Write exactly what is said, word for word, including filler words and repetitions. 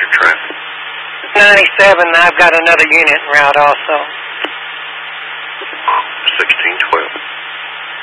your traffic? ninety-seven, I've got another unit en route also. sixteen twelve.